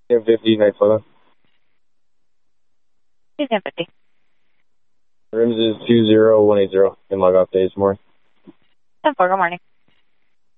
1050, night photo. 1050. Rims is 20180 in log off days more. 10-4, good morning.